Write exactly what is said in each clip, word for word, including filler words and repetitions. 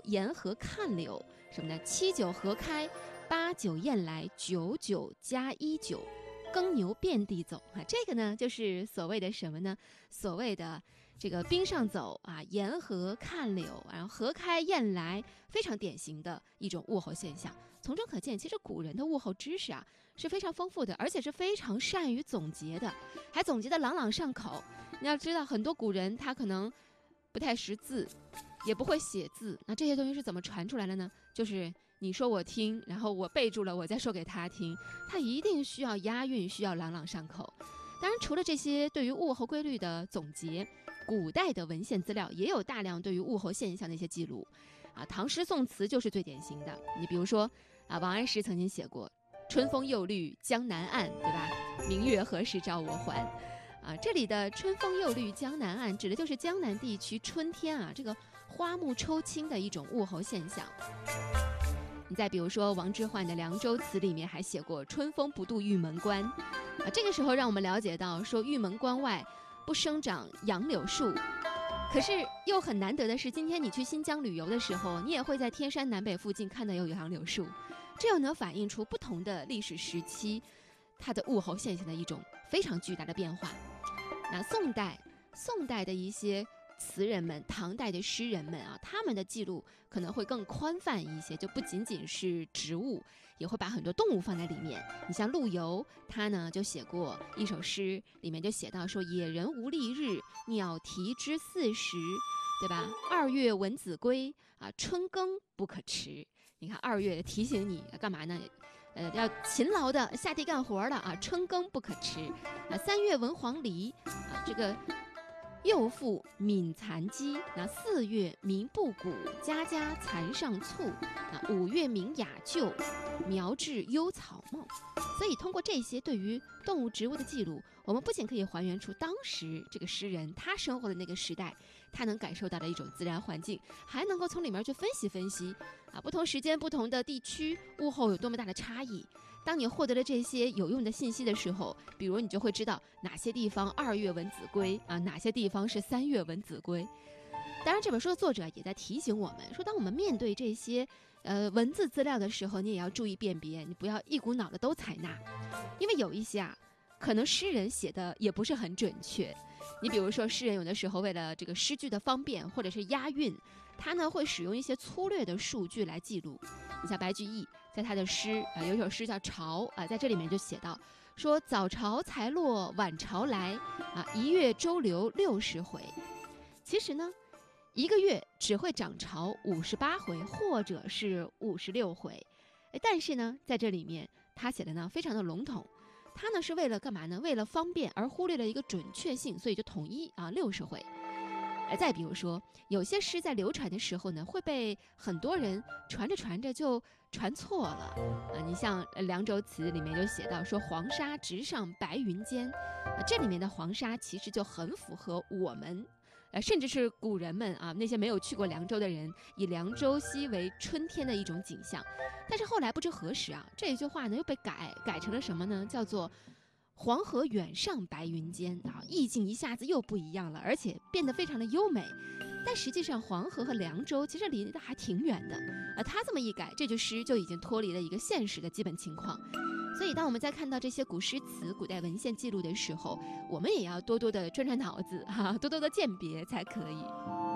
沿河看柳，什么呢？七九河开，八九雁来，九九加一九，耕牛遍地走啊。这个呢，就是所谓的什么呢？所谓的这个冰上走啊，沿河看柳，然后河开雁来，非常典型的一种物候现象。从中可见，其实古人的物候知识啊是非常丰富的，而且是非常善于总结的，还总结的朗朗上口。你要知道，很多古人他可能不太识字，也不会写字，那这些东西是怎么传出来的呢？就是你说我听，然后我背住了，我再说给他听，他一定需要押韵，需要朗朗上口。当然，除了这些对于物候规律的总结，古代的文献资料也有大量对于物候现象的一些记录啊。唐诗宋词就是最典型的。你比如说啊，王安石曾经写过“春风又绿江南岸”，对吧？明月何时照我还。啊，这里的春风又绿江南岸指的就是江南地区春天啊这个花木抽青的一种物候现象。你再比如说王之涣的《凉州词》里面还写过春风不度玉门关啊，这个时候让我们了解到说玉门关外不生长杨柳树。可是又很难得的是，今天你去新疆旅游的时候，你也会在天山南北附近看到有杨柳树，这又能反映出不同的历史时期它的物候现象的一种非常巨大的变化。那宋代宋代的一些词人们，唐代的诗人们啊，他们的记录可能会更宽泛一些，就不仅仅是植物，也会把很多动物放在里面。你像陆游，他呢就写过一首诗，里面就写到说：“野人无丽日，鸟啼之四时，对吧？二月闻子归啊，春耕不可迟。”你看二月提醒你干嘛呢？呃，要勤劳的下地干活的啊，春耕不可迟啊。三月闻黄鹂啊，这个幼妇敏蚕鸡。那四月鸣不谷，家家蚕上簇。那五月鸣雅臼，苗至幽草茂。所以通过这些对于动物植物的记录，我们不仅可以还原出当时这个诗人他生活的那个时代他能感受到的一种自然环境，还能够从里面去分析分析啊，不同时间不同的地区物候有多么大的差异。当你获得了这些有用的信息的时候，比如你就会知道哪些地方二月闻子归啊，哪些地方是三月闻子归。当然这本书的作者也在提醒我们说，当我们面对这些呃文字资料的时候，你也要注意辨别，你不要一股脑的都采纳，因为有一些啊可能诗人写的也不是很准确。你比如说诗人有的时候为了这个诗句的方便或者是押韵，他呢会使用一些粗略的数据来记录。你像白居易在他的诗啊、呃、有一首诗叫潮啊、呃，在这里面就写到说：“早朝才落晚朝来啊，一月周流六十回。”其实呢一个月只会涨潮五十八回，或者是五十六回，但是呢，在这里面他写的呢非常的笼统，他呢是为了干嘛呢？为了方便而忽略了一个准确性，所以就统一啊六十回。而再比如说，有些诗在流传的时候呢，会被很多人传着传着就传错了啊。你像《凉州词》里面就写到说：“黄沙直上白云间”，啊，这里面的黄沙其实就很符合我们。呃，甚至是古人们啊，那些没有去过凉州的人，以凉州溪为春天的一种景象。但是后来不知何时啊，这一句话呢又被改改成了什么呢？叫做“黄河远上白云间”啊，意境一下子又不一样了，而且变得非常的优美。但实际上，黄河和凉州其实离得还挺远的，而他这么一改，这句诗就已经脱离了一个现实的基本情况。所以当我们在看到这些古诗词、古代文献记录的时候，我们也要多多的转转脑子哈、啊，多多的鉴别才可以。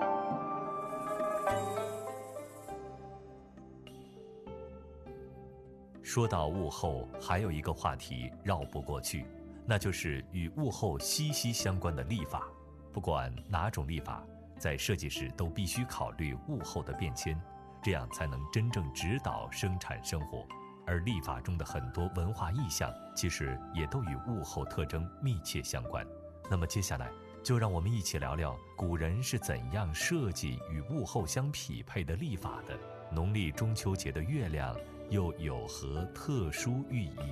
说到物候，还有一个话题绕不过去，那就是与物候息息相关的历法。不管哪种历法，在设计时都必须考虑物候的变迁，这样才能真正指导生产生活。而历法中的很多文化意象，其实也都与物候特征密切相关。那么接下来，就让我们一起聊聊古人是怎样设计与物候相匹配的历法的。农历中秋节的月亮又有何特殊寓意？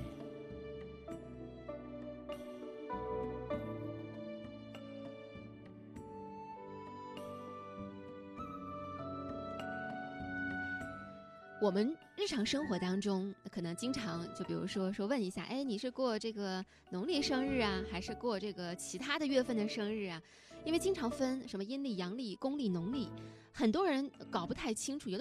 我们日常生活当中可能经常就比如说说问一下，哎，你是过这个农历生日啊，还是过这个其他的月份的生日啊？因为经常分什么阴历、阳历、公历、农历，很多人搞不太清楚。有的